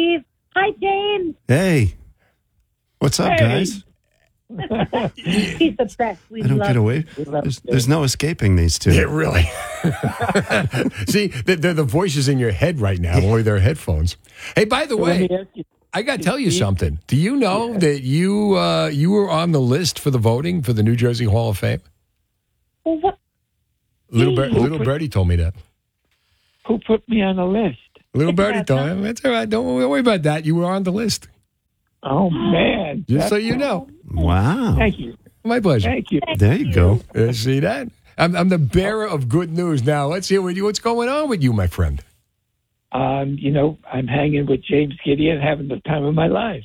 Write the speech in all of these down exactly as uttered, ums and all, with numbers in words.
Steve. Hi, James. Hey. What's up, Hey. guys? He's the best. We I don't love get away. There's, there's no escaping these two. Yeah, really. See, they're, they're the voices in your head right now, only their headphones. Hey, by the way, I got to tell you something. Do you know yeah. that you uh, you were on the list for the voting for the New Jersey Hall of Fame? Well, what? Little, Bir- little Birdie told me that. Who put me on the list? Little Birdie told me. That's all right. Don't worry about that. You were on the list. Oh, man. Just so you know. Wow. Thank you. My pleasure. Thank you. There you go. Uh, see that? I'm, I'm the bearer of good news. Now, let's hear with you. What's going on with you, my friend? Um, you know, I'm hanging with James Gideon, having the time of my life.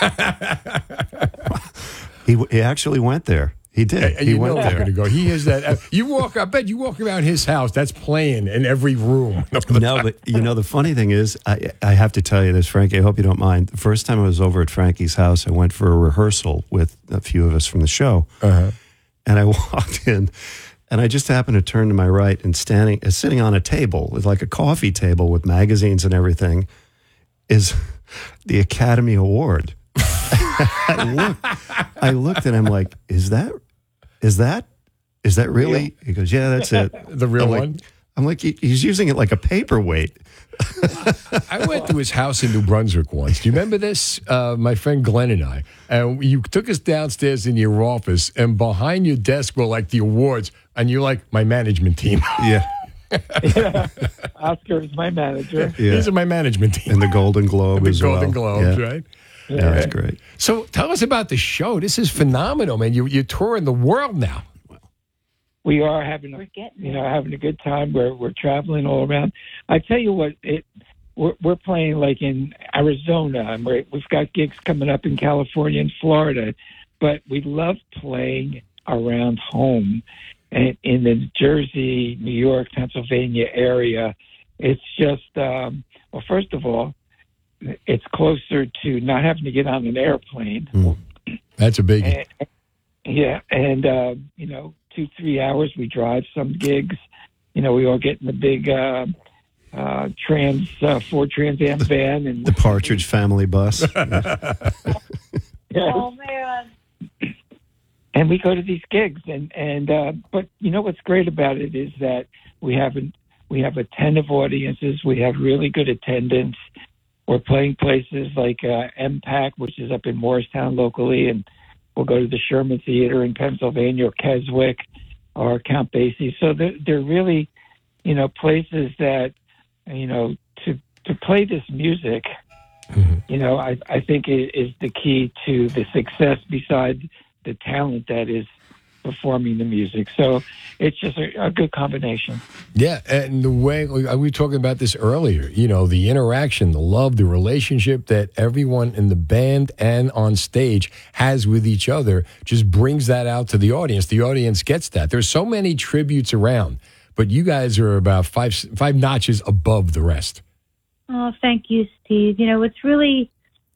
he, he actually went there. He did. Hey, he you went know there to go. He is that. Uh, you walk. I bet you walk around his house. That's playing in every room. No, but you know the funny thing is, I I have to tell you this, Frankie. I hope you don't mind. The first time I was over at Frankie's house, I went for a rehearsal with a few of us from the show, uh-huh. and I walked in, and I just happened to turn to my right, and standing, uh, sitting on a table with like a coffee table with magazines and everything, is the Academy Award. I looked, I looked, and I'm like, is that? Is that, is that really? He goes, yeah, that's it. The real I'm one? Like, I'm like, he, he's using it like a paperweight. I went to his house in New Brunswick once. Do you remember this? Uh, my friend Glenn and I. And you took us downstairs in your office, and behind your desk were like the awards, and you're like, my management team. Yeah. Yeah. Oscar is my manager. Yeah. These are my management team. And the Golden Globe the as Golden well. Globes, yeah. right? Yeah, that's great. So tell us about the show. This is phenomenal, man. You, you're touring the world now. We are having, a, you know, having a good time. We're we're traveling all around. I tell you what, it we're, we're playing like in Arizona, and we're, we've got gigs coming up in California and Florida, but we love playing around home, and in the Jersey, New York, Pennsylvania area. It's just um, well, first of all, it's closer to not having to get on an airplane. Mm. That's a biggie. And, yeah, and uh, you know, two three hours we drive some gigs. You know, we all get in the big uh, uh, trans uh, Ford Trans Am van and the Partridge Family bus. yeah. Oh, man. And we go to these gigs, and and uh, but you know what's great about it is that we have an, we have attentive audiences. We have really good attendance. We're playing places like uh, M PAC, which is up in Morristown locally, and we'll go to the Sherman Theater in Pennsylvania, or Keswick, or Count Basie. So they're, they're really, you know, places that, you know, to to play this music, mm-hmm. you know, I, I think it is the key to the success besides the talent that is performing the music. So it's just a, a good combination. Yeah, and the way we were talking about this earlier, you know, the interaction, the love, the relationship that everyone in the band and on stage has with each other just brings that out to the audience. The audience gets that. There's so many tributes around, but you guys are about five five notches above the rest. Oh, thank you, Steve. You know, it's really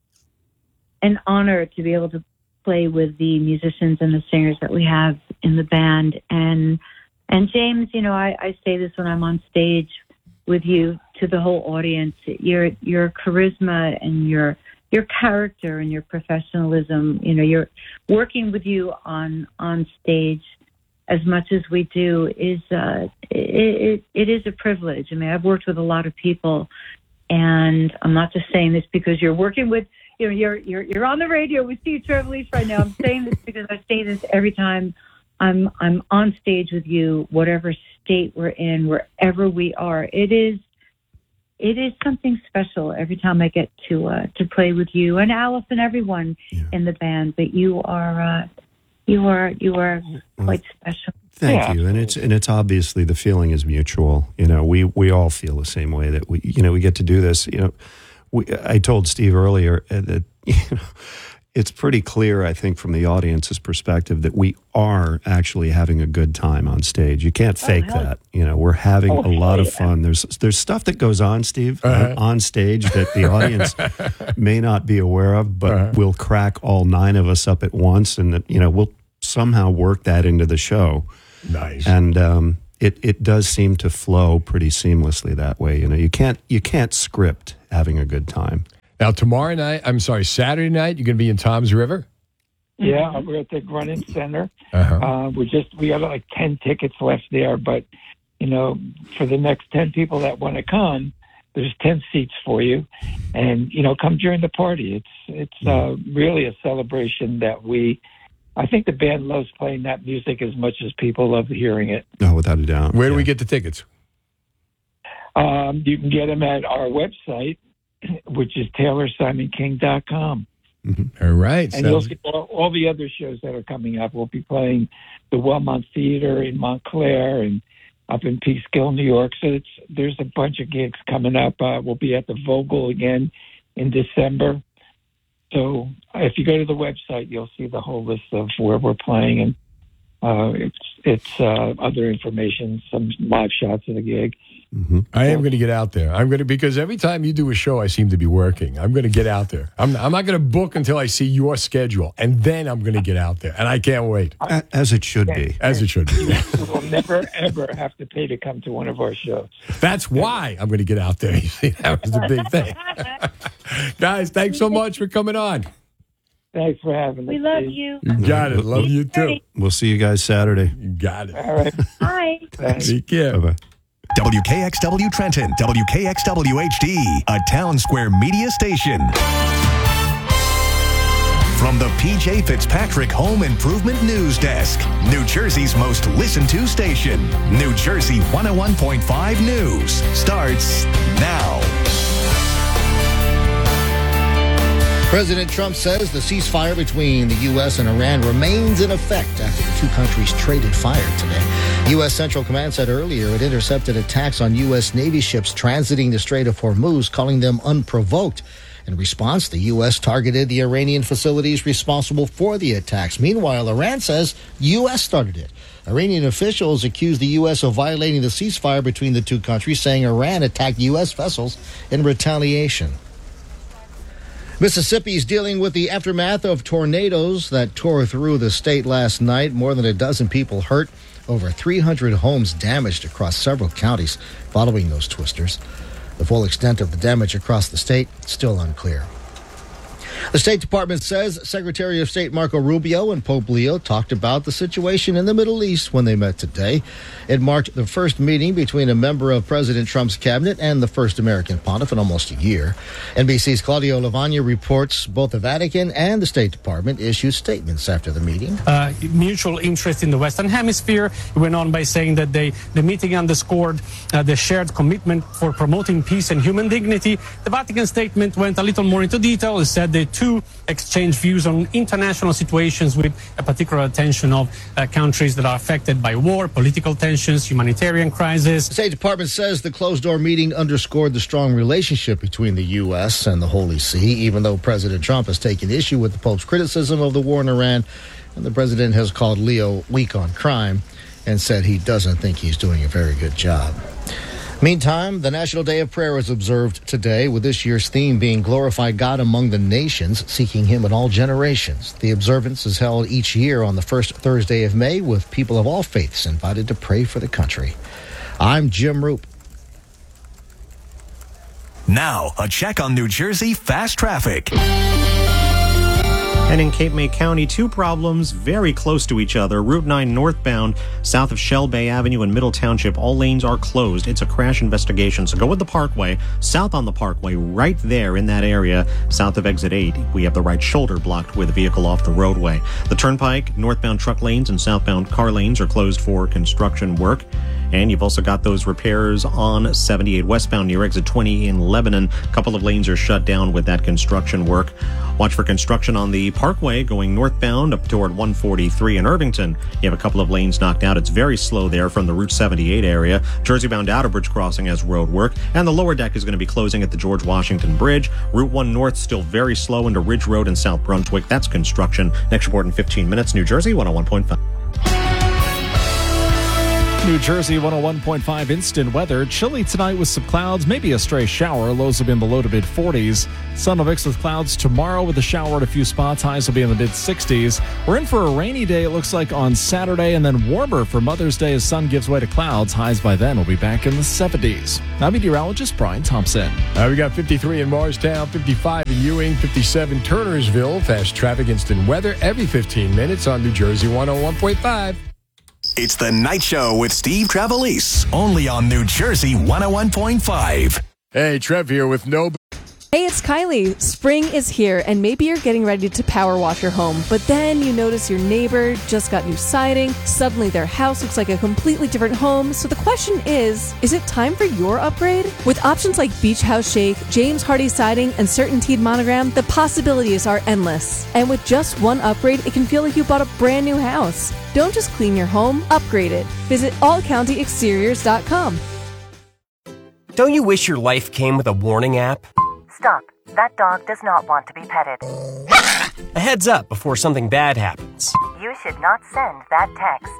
an honor to be able to play with the musicians and the singers that we have in the band. And and James, you know, I, I say this when I'm on stage with you to the whole audience. Your your charisma and your your character and your professionalism, you know, you're working with you on on stage as much as we do is uh, it, it, it is a privilege. I mean, I've worked with a lot of people, and I'm not just saying this because you're working with You know, you're you're you're on the radio with Steve Trevelise right now. I'm saying this because I say this every time I'm I'm on stage with you, whatever state we're in, wherever we are. It is it is something special every time I get to uh, to play with you and Alice and everyone yeah. in the band. But you are uh, you are you are quite special. Thank yeah, you, and it's and it's obviously the feeling is mutual. You know, we we all feel the same way that we you know we get to do this. You know. We, I told Steve earlier that you know, it's pretty clear, I think, from the audience's perspective that we are actually having a good time on stage. You can't fake oh, that. You know, we're having oh, a lot of fun. Yeah. There's there's stuff that goes on, Steve, uh-huh. on stage that the audience may not be aware of, but uh-huh. we'll crack all nine of us up at once, and that, you know, we'll somehow work that into the show. Nice. And um, it it does seem to flow pretty seamlessly that way. You know, you can't you can't script having a good time. Now, tomorrow night, I'm sorry, Saturday night, you're going to be in Toms River? Yeah, we're at the Grunin Center. Uh-huh. Uh, we just we got like ten tickets left there, but you know, for the next ten people that want to come, there's ten seats for you, and you know, come during the party. It's it's uh, really a celebration that we. I think the band loves playing that music as much as people love hearing it. No, without a doubt. Where do Yeah. we get the tickets? Um, you can get them at our website, which is taylor simon king dot com. All right. And you'll sounds- see all, all the other shows that are coming up. We'll be playing the Wellmont Theater in Montclair and up in Peekskill, New York. So it's, there's a bunch of gigs coming up. Uh, we'll be at the Vogel again in December. So if you go to the website, you'll see the whole list of where we're playing, and uh, it's it's uh, other information, some live shots of the gig. Mm-hmm. I am going to get out there. I'm going to, because every time you do a show, I seem to be working. I'm going to get out there. I'm, I'm not going to book until I see your schedule, and then I'm going to get out there, and I can't wait. A- As it should be. As it should be. You will never, ever have to pay to come to one of our shows. That's why I'm going to get out there. You see, that was the big thing. Guys, thanks so much for coming on. Thanks for having us. We love Steve. you. You got it. Love you too. We'll see you guys Saturday. You got it. All right. Bye. Thanks. Take care. Bye-bye. W K X W Trenton, W K X W H D, a Town Square media station. From the P J Fitzpatrick Home Improvement News Desk, New Jersey's most listened to station, New Jersey one oh one point five News, starts now. President Trump says the ceasefire between the U S and Iran remains in effect after the two countries traded fire today. U S Central Command said earlier it intercepted attacks on U S Navy ships transiting the Strait of Hormuz, calling them unprovoked. In response, the U S targeted the Iranian facilities responsible for the attacks. Meanwhile, Iran says U S started it. Iranian officials accused the U S of violating the ceasefire between the two countries, saying Iran attacked U S vessels in retaliation. Mississippi is dealing with the aftermath of tornadoes that tore through the state last night. More than a dozen people hurt, over three hundred homes damaged across several counties following those twisters. The full extent of the damage across the state still unclear. The State Department says Secretary of State Marco Rubio and Pope Leo talked about the situation in the Middle East when they met today. It marked the first meeting between a member of President Trump's cabinet and the first American pontiff in almost a year. N B C's Claudio Lavagna reports both the Vatican and the State Department issued statements after the meeting. Uh, mutual interest in the Western Hemisphere. It went on by saying that they, the meeting underscored uh, the shared commitment for promoting peace and human dignity. The Vatican statement went a little more into detail. It said the two exchanged views on international situations with a particular attention of uh, countries that are affected by war, political tensions, humanitarian crisis. The State Department says the closed-door meeting underscored the strong relationship between the U S and the Holy See, even though President Trump has taken issue with the Pope's criticism of the war in Iran, and the president has called Leo weak on crime and said he doesn't think he's doing a very good job. Meantime, the National Day of Prayer is observed today, with this year's theme being Glorify God Among the Nations, seeking Him in all generations. The observance is held each year on the first Thursday of May, with people of all faiths invited to pray for the country. I'm Jim Roop. Now, a check on New Jersey fast traffic. And in Cape May County, two problems very close to each other. Route nine northbound, south of Shell Bay Avenue in Middle Township, all lanes are closed. It's a crash investigation, so go with the Parkway. South on the Parkway, right there in that area, south of Exit eight, we have the right shoulder blocked with a vehicle off the roadway. The Turnpike, northbound truck lanes and southbound car lanes are closed for construction work. And you've also got those repairs on seventy-eight westbound near exit twenty in Lebanon. A couple of lanes are shut down with that construction work. Watch for construction on the Parkway going northbound up toward one forty-three in Irvington. You have a couple of lanes knocked out. It's very slow there from the Route seventy-eight area. Jersey-bound Outer Bridge crossing has road work. And the lower deck is going to be closing at the George Washington Bridge. Route one North still very slow into Ridge Road in South Brunswick. That's construction. Next report in fifteen minutes. New Jersey one oh one point five. New Jersey one oh one point five instant weather. Chilly tonight with some clouds, maybe a stray shower. Lows will be in the low to mid forties. Sun will mix with clouds tomorrow with a shower at a few spots. Highs will be in the mid sixties. We're in for a rainy day, it looks like, on Saturday, and then warmer for Mother's Day as sun gives way to clouds. Highs by then will be back in the seventies. I'm meteorologist Brian Thompson. Uh, we got fifty-three in Morristown, fifty-five in Ewing, fifty-seven Turnersville. Fast traffic instant weather every fifteen minutes on New Jersey one oh one point five. It's The Night Show with Steve Trevelise, only on New Jersey one oh one point five. Hey, Trev here with no... Hey, it's Kylie. Spring is here, and maybe you're getting ready to power wash your home, but then you notice your neighbor just got new siding. Suddenly their house looks like a completely different home. So the question is, is it time for your upgrade? With options like Beach House Shake, James Hardy Siding, and CertainTeed Monogram, the possibilities are endless. And with just one upgrade, it can feel like you bought a brand new house. Don't just clean your home, upgrade it. Visit all county exteriors dot com. Don't you wish your life came with a warning app? Stop. That dog does not want to be petted. A heads up before something bad happens. You should not send that text.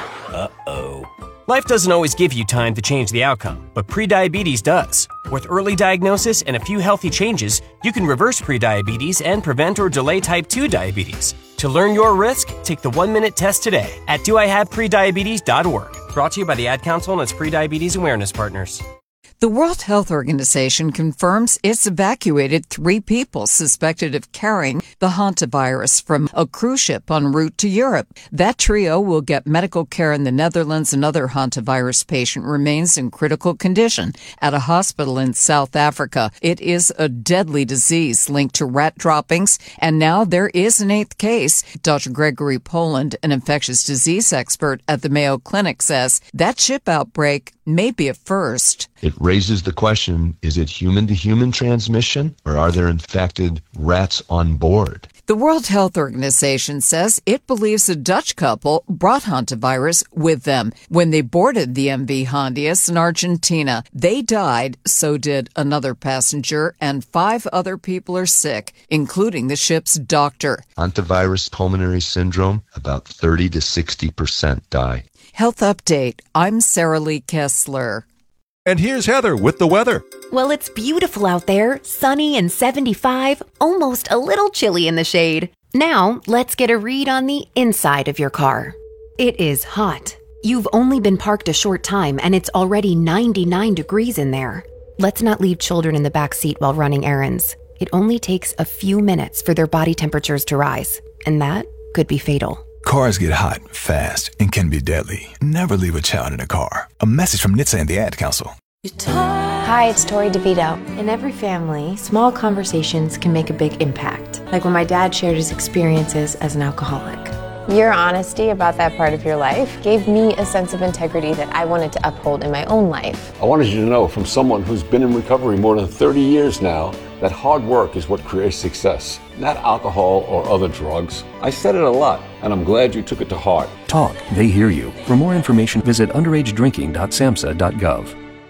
Uh-oh. Life doesn't always give you time to change the outcome, but prediabetes does. With early diagnosis and a few healthy changes, you can reverse prediabetes and prevent or delay type two diabetes. To learn your risk, take the one-minute test today at do I have prediabetes dot org. Brought to you by the Ad Council and its prediabetes awareness partners. The World Health Organization confirms it's evacuated three people suspected of carrying the hantavirus from a cruise ship en route to Europe. That trio will get medical care in the Netherlands. Another hantavirus patient remains in critical condition at a hospital in South Africa. It is a deadly disease linked to rat droppings, and now there is an eighth case. Doctor Gregory Poland, an infectious disease expert at the Mayo Clinic, says that ship outbreak may be a first. It raises the question, is it human-to-human transmission, or are there infected rats on board? The World Health Organization says it believes a Dutch couple brought hantavirus with them when they boarded the M V Hondius in Argentina. They died, so did another passenger, and five other people are sick, including the ship's doctor. Hantavirus pulmonary syndrome, about thirty to sixty percent die. Health Update. I'm Sarah Lee Kessler. And here's Heather with the weather. Well, it's beautiful out there, sunny and seventy-five, almost a little chilly in the shade. Now, let's get a read on the inside of your car. It is hot. You've only been parked a short time and it's already ninety-nine degrees in there. Let's not leave children in the back seat while running errands. It only takes a few minutes for their body temperatures to rise, and that could be fatal. Cars get hot, fast, and can be deadly. Never leave a child in a car. A message from N H T S A and the Ad Council. Hi, it's Tori DeVito. In every family, small conversations can make a big impact. Like when my dad shared his experiences as an alcoholic. Your honesty about that part of your life gave me a sense of integrity that I wanted to uphold in my own life. I wanted you to know, from someone who's been in recovery more than thirty years now, that hard work is what creates success, not alcohol or other drugs. I said it a lot, and I'm glad you took it to heart. Talk, they hear you. For more information, visit underage drinking dot samhsa dot gov.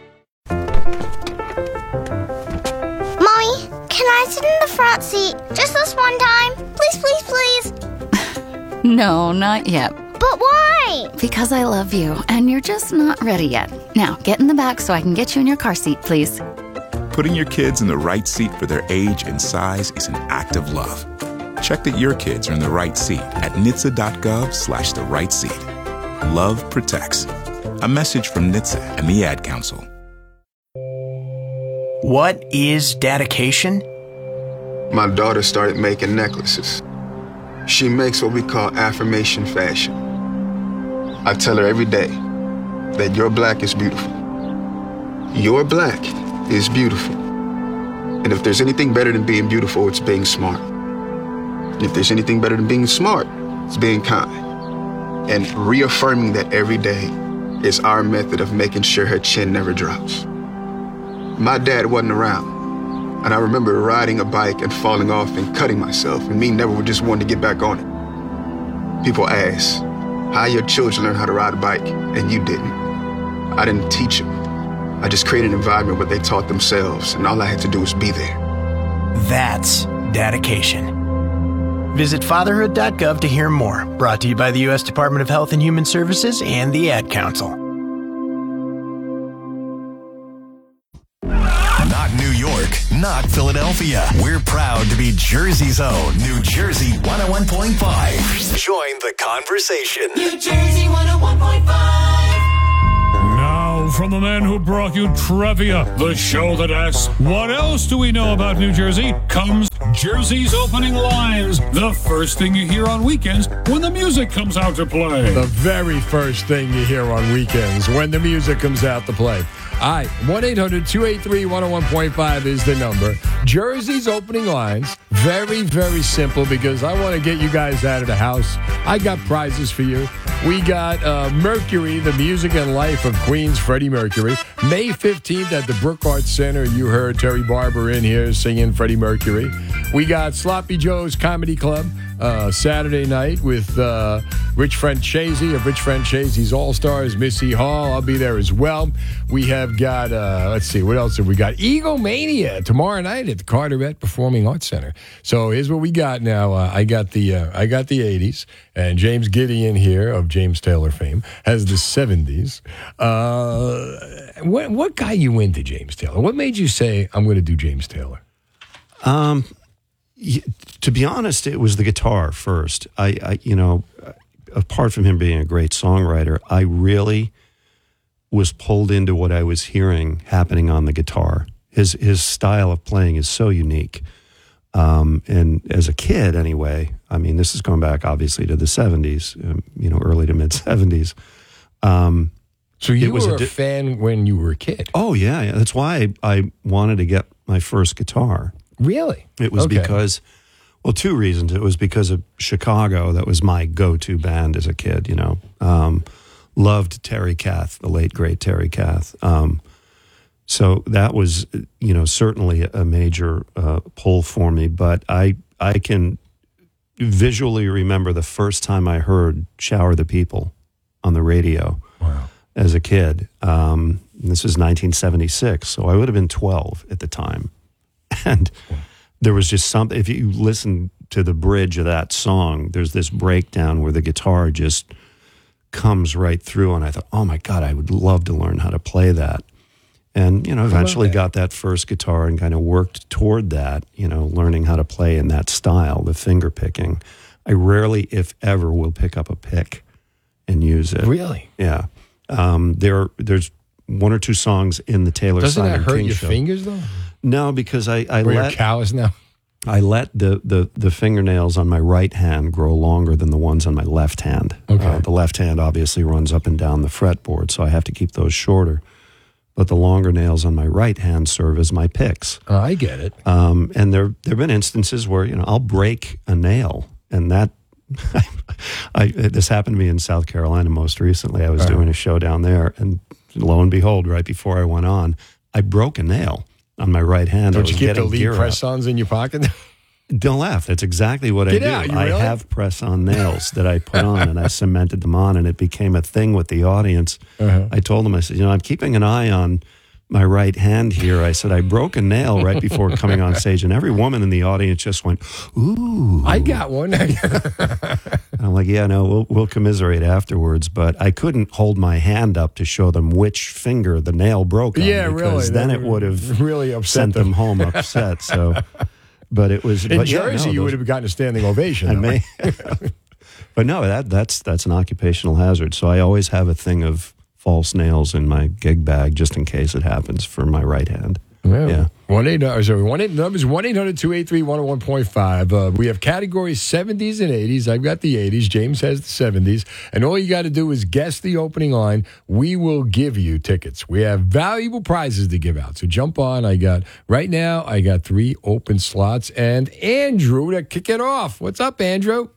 Mommy, can I sit in the front seat just this one time? Please, please, please. No, not yet. But why? Because I love you, and you're just not ready yet. Now, get in the back so I can get you in your car seat, please. Putting your kids in the right seat for their age and size is an act of love. Check that your kids are in the right seat at N H T S A dot gov slash the right seat. Love protects. A message from N H T S A and the Ad Council. What is dedication? My daughter started making necklaces. She makes what we call affirmation fashion. I tell her every day that your black is beautiful. Your black is beautiful. And if there's anything better than being beautiful, it's being smart. And if there's anything better than being smart, it's being kind. And reaffirming that every day is our method of making sure her chin never drops. My dad wasn't around. And I remember riding a bike and falling off and cutting myself, and me never just wanting to get back on it. People ask, how your children learn how to ride a bike, and you didn't. I didn't teach them. I just created an environment where they taught themselves, and all I had to do was be there. That's dedication. Visit fatherhood dot gov to hear more. Brought to you by the U S Department of Health and Human Services and the Ad Council. not Philadelphia. We're proud to be Jersey's own New Jersey one oh one point five. Join the conversation. New Jersey one oh one point five. Now, from the man who brought you Trivia, the show that asks, what else do we know about New Jersey, comes Jersey's opening lines. The first thing you hear on weekends when the music comes out to play. The very first thing you hear on weekends when the music comes out to play. All right, one eight hundred two eight three one oh one point five is the number. Jersey's opening lines, very, very simple because I want to get you guys out of the house. I got prizes for you. We got uh, Mercury, the music and life of Queen's Freddie Mercury. May fifteenth at the Brook Arts Center, you heard Terry Barber in here singing Freddie Mercury. We got Sloppy Joe's Comedy Club uh, Saturday night with uh, Rich Francesi of Rich Francese's All-Stars, Missy Hall. I'll be there as well. We have got, uh, let's see, what else have we got? Egomania tomorrow night at the Carteret Performing Arts Center. So here's what we got now. Uh, I got the uh, I got the eighties, and James Gideon here of James Taylor fame has the seventies. Uh, what, what got you into James Taylor? What made you say, I'm going to do James Taylor? Um, y- to be honest, it was the guitar first. I, I, you know, apart from him being a great songwriter, I really was pulled into what I was hearing happening on the guitar. His his style of playing is so unique. Um, and as a kid, anyway, I mean, this is going back obviously to the seventies, um, you know, early to mid seventies. Um, so you it was were a, di- a fan when you were a kid? Oh yeah, yeah. That's why I, I wanted to get my first guitar. Really? It was Okay. because, well, two reasons. It was because of Chicago. That was my go-to band as a kid, you know. Um, loved Terry Kath, the late, great Terry Kath. Um, so that was, you know, certainly a major uh, pull for me. But I, I can visually remember the first time I heard Shower the People on the radio wow. as a kid. Um, this was nineteen seventy-six, so I would have been twelve at the time. And there was just something, if you listen to the bridge of that song, there's this breakdown where the guitar just comes right through. And I thought, oh my God, I would love to learn how to play that. And, you know, eventually got that first guitar and kind of worked toward that, you know, learning how to play in that style, the finger picking. I rarely, if ever, will pick up a pick and use it. Really? Yeah. Um, there, there's one or two songs in the Taylor Doesn't Simon that hurt King your show. fingers, though? No, because I, I Were let your callous now? I let the, the, the fingernails on my right hand grow longer than the ones on my left hand. Okay. Uh, the left hand obviously runs up and down the fretboard, so I have to keep those shorter. But the longer nails on my right hand serve as my picks. Oh, I get it. Um, and there there have been instances where, you know, I'll break a nail, and that I, this happened to me in South Carolina most recently. I was Uh-huh. doing a show down there, and lo and behold, right before I went on, I broke a nail on my right hand. I Don't was you keep the getting lead gear up. press-ons in your pocket? Don't laugh. That's exactly what Get I do. out. You I really? have press-on nails that I put on, and I cemented them on, and it became a thing with the audience. Uh-huh. I told them, I said, you know, I'm keeping an eye on my right hand here. I said, I broke a nail right before coming on stage, and every woman in the audience just went, ooh. I got one. And I'm like, yeah, no, we'll, we'll commiserate afterwards. But I couldn't hold my hand up to show them which finger the nail broke on. Yeah, because really. then That it would have really upset sent them them. home upset. So, but it was In but yeah, Jersey, no, you those- would have gotten a standing ovation. I though. may, but no, that that's that's an occupational hazard. So I always have a thing of false nails in my gig bag just in case it happens for my right hand. Well, Yeah. One eight sorry, one eight numbers one eight hundred two eight three one oh one point five. Uh, we have categories seventies and eighties. I've got the eighties. James has the seventies. And all you got to do is guess the opening line. We will give you tickets. We have valuable prizes to give out. So jump on. I got right now. I got three open slots and Andrew to kick it off. What's up, Andrew?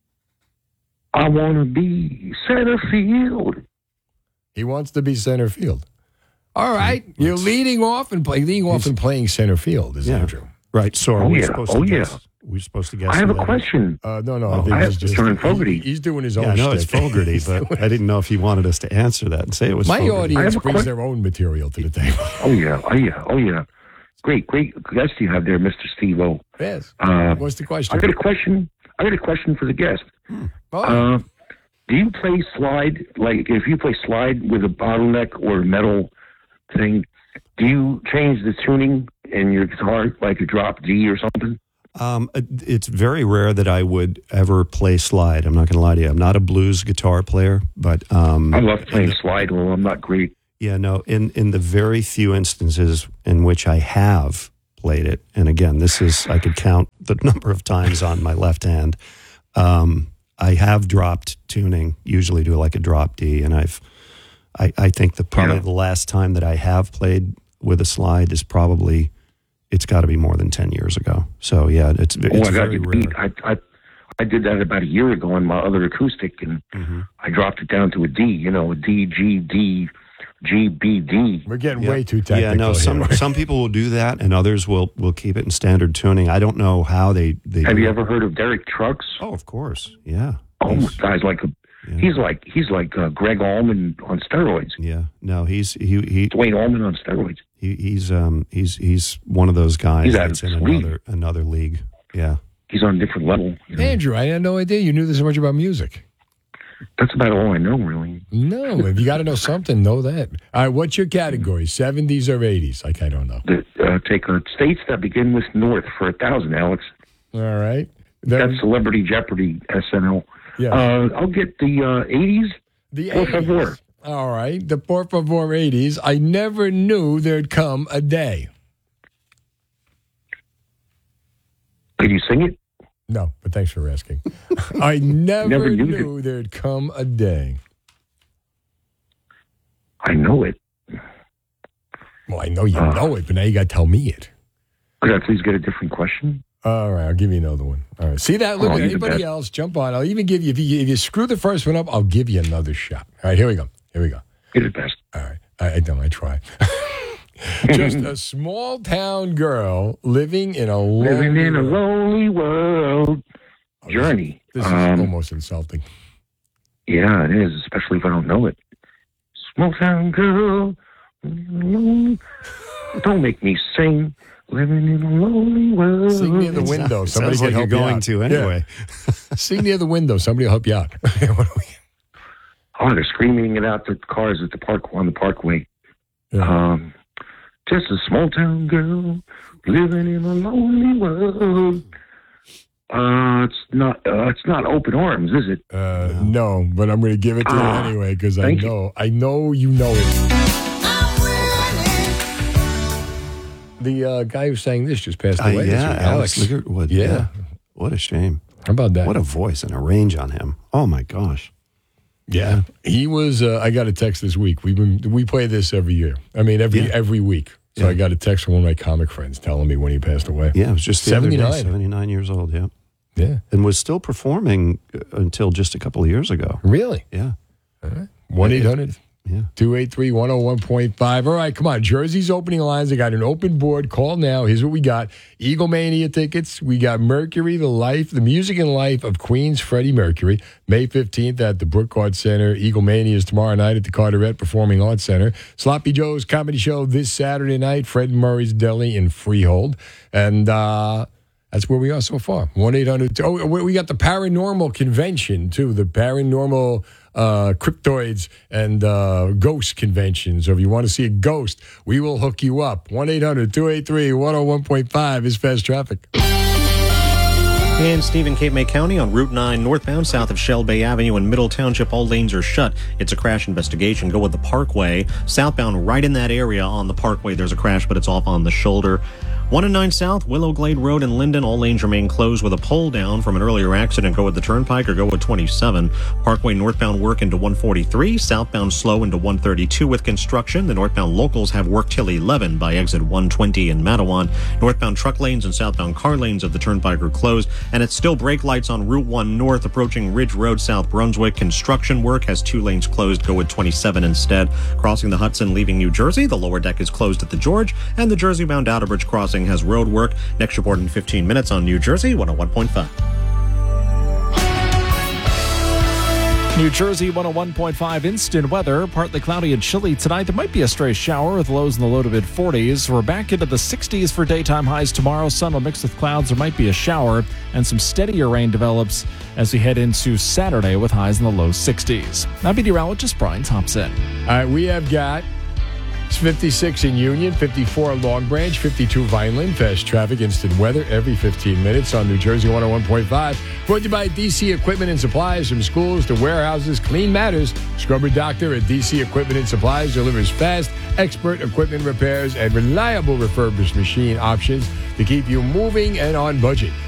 I want to be center field. He wants to be center field. All right, you're leading off and play, leading off and playing center field, is Yeah. Andrew? Right. So are Oh, we yeah. supposed Oh, to yeah. guess? We're supposed to guess. I have a who that is? question. Uh, no, no, Oh, I think I he's have just Turner Fogarty. he- he's doing his own. Yeah, I know it's shtick. Fogarty, but I didn't know if he wanted us to answer that and say it was My Fogarty. audience I have a brings que- their own material to the table. Oh yeah, oh yeah, oh yeah. Great, great guest you have there, Mister Steve-O. Yes. Uh, What's the question? I got a question. I got a question for the guest. Oh. Uh, do you play slide? Like, if you play slide with a bottleneck or a metal thing, do you change the tuning in your guitar, like a drop D or something? Um, it's very rare that I would ever play slide. I'm not going to lie to you. I'm not a blues guitar player, but um, I love playing slide, although I'm not great. Yeah, no. In in the very few instances in which I have played it, and again, this is I could count the number of times on my left hand. Um, I have dropped tuning, usually to like a drop D, and I've. I, I think the probably yeah. the last time that I have played with a slide is probably. It's got to be more than ten years ago. So yeah, it's, it's oh, I very got rare. Beat. I, I I did that about a year ago on my other acoustic, and mm-hmm. I dropped it down to a D. You know, a D, G, D, G, B, D. We're getting yeah. way too technical. Yeah, no. Some here. some people will do that, and others will, will keep it in standard tuning. I don't know how they. they Have do you it. ever heard of Derek Trucks? Oh, of course. Yeah. Oh, he's, guy's like a. Yeah. He's like he's like uh, Greg Allman on steroids. Yeah, no, he's he he Dwayne Allman on steroids. He, he's um he's he's one of those guys he's that's in league. another another league. Yeah, he's on a different level. You know? Andrew, I had no idea you knew this much about music. That's about all I know, really. No, if you got to know something, know that. All right, what's your category? Seventies or eighties? Like I don't know. The, uh, take uh, states that begin with North for a thousand, Alex. All right, then, that's Celebrity Jeopardy S N L. Yeah. Uh, I'll get the uh, eighties. The Por eighties. favor. All right. The Por favor eighties. I never knew there'd come a day. Did you sing it? No, but thanks for asking. I never, never knew, knew it. there'd come a day. I know it. Well, I know you uh, know it, but now you got to tell me it. Could I please get a different question? All right, I'll give you another one. All right, see that? Look oh, at anybody else. Jump on. I'll even give you if, you if you screw the first one up, I'll give you another shot. All right, here we go. Here we go. You're the best. All right, I, I know. I try. Just a small town girl living in a living lonely in a lonely world. Oh, Journey. This is um, almost insulting. Yeah, it is, especially if I don't know it. Small town girl. Don't make me sing. Living in a lonely world. Sing near the window. It Somebody sounds can like help you're you going out. to anyway. Yeah. Sing near the window. Somebody will help you out. Oh, they're screaming it out the cars at the park on the parkway. Yeah. Um, just a small town girl living in a lonely world. Uh, it's not. Uh, it's not Open Arms, is it? Uh, no, but I'm going to give it to you Ah, anyway because I thank know. I know you know it. The uh, guy who sang this just passed Uh, away. yeah, This week, Alex Ligertwood. Yeah. Yeah. What a shame. How about that? What a voice and a range on him. Oh my gosh. Yeah, he was. Uh, I got a text this week. We've been we play this every year. I mean, every Yeah. every week. So Yeah. I got a text from one of my comic friends telling me when he passed away. Yeah, it was just the other day, seventy-nine. seventy-nine years old. Yeah, Yeah, and was still performing uh, until just a couple of years ago. really. Yeah, One eight hundred. Yeah. two eight three, one oh one point five. All right, come on. Jersey's opening lines. I got an open board. Call now. Here's what we got. Eagle Mania tickets. We got Mercury, the life, the music and life of Queen's Freddie Mercury. May fifteenth at the Brookhart Center. Eagle Mania is tomorrow night at the Carteret Performing Arts Center. Sloppy Joe's Comedy Show this Saturday night. Fred Murray's Deli in Freehold. And uh, that's where we are so far. one eight hundred. Oh, we got the Paranormal Convention, too. The Paranormal uh, Cryptoids and uh, Ghost Convention. So if you want to see a ghost, we will hook you up. one eight hundred, two eight three, one oh one point five is Fast Traffic. In Stephen, Cape May County on Route nine northbound south of Shell Bay Avenue in Middle Township, all lanes are shut. It's a crash investigation. Go with the Parkway. Southbound right in that area on the Parkway, there's a crash, but it's off on the shoulder. one and nine South, Willow Glade Road in Linden, all lanes remain closed with a pole down from an earlier accident. Go with the Turnpike or go with twenty-seven. Parkway northbound work into one forty-three, southbound slow into one thirty-two with construction. The northbound locals have work till eleven by exit one twenty in Matawan. Northbound truck lanes and southbound car lanes of the Turnpike are closed, and it's still brake lights on Route one North approaching Ridge Road, South Brunswick. Construction work has two lanes closed. Go with twenty-seven instead. Crossing the Hudson leaving New Jersey, the lower deck is closed at the George, and the Jersey-bound Outerbridge crossing has road work. Next report in fifteen minutes on New Jersey one oh one point five. New Jersey one oh one point five instant weather. Partly cloudy and chilly tonight. There might be a stray shower with lows in the low to mid forties. We're back into the sixties for daytime highs tomorrow. Sun will mix with clouds. There might be a shower, and some steadier rain develops as we head into Saturday with highs in the low sixties. I'm meteorologist Brian Thompson. All right, we have got It's fifty-six in Union, fifty-four Long Branch, fifty-two Vineland. Fast traffic, instant weather every fifteen minutes on New Jersey one oh one point five. Brought to you by D C Equipment and Supplies. From schools to warehouses, clean matters. Scrubber Doctor at D C Equipment and Supplies delivers fast, expert equipment repairs and reliable refurbished machine options to keep you moving and on budget.